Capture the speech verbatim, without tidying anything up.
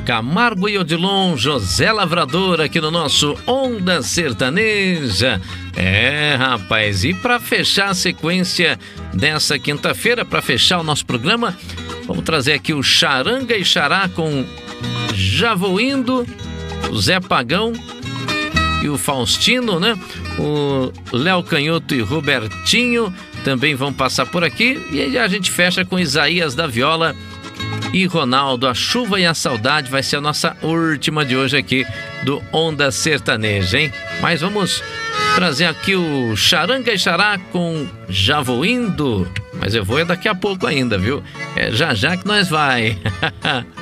Camargo e Odilon, José Lavrador aqui no nosso Onda Sertaneja. É, rapaz, e para fechar a sequência dessa quinta-feira, para fechar o nosso programa, vamos trazer aqui o Charanga e Xará com Já Vou Indo, o Zé Pagão e o Faustino, né? O Léo Canhoto e Robertinho também vão passar por aqui. E aí a gente fecha com Isaías da Viola e Ronaldo, A Chuva e a Saudade. Vai ser a nossa última de hoje aqui do Onda Sertaneja, hein? Mas vamos trazer aqui o Charanga e Xará com Já Vou Indo. Mas eu vou é daqui a pouco ainda, viu? É já já que nós vai.